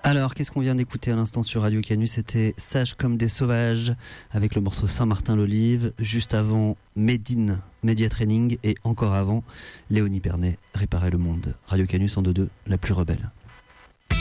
Alors, qu'est-ce qu'on vient d'écouter à l'instant sur Radio Canu? C'était Sages comme des sauvages avec le morceau Saint-Martin-l'Olive. Juste avant, Médine, Média Training. Et encore avant, Léonie Pernet, Réparer le monde. Radio Canu 102.2, la plus rebelle.